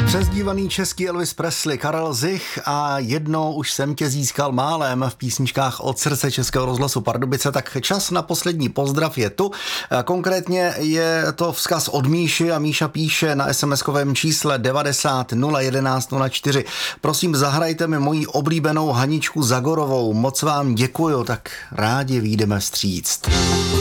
Přezdívaný český Elvis Presley, Karel Zich a jednou už jsem tě získal málem v písničkách Od srdce Českého rozhlasu Pardubice, tak čas na poslední pozdrav je tu. Konkrétně je to vzkaz od Míši a Míša píše na SMS-kovém čísle 90 011 04. Prosím, zahrajte mi moji oblíbenou Haničku Zagorovou. Moc vám děkuju, tak rádi vyjdeme vstříct.